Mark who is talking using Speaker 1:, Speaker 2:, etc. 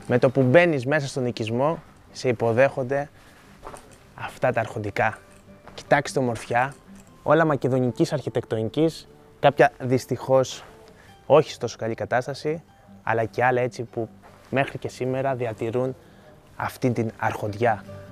Speaker 1: Με το που μπαίνεις μέσα στον οικισμό, σε υποδέχονται αυτά τα αρχοντικά. Κοιτάξτε ομορφιά, όλα μακεδονικής αρχιτεκτονικής, κάποια δυστυχώς όχι σε τόσο καλή κατάσταση, αλλά και άλλα έτσι που μέχρι και σήμερα διατηρούν αυτή την αρχοντιά.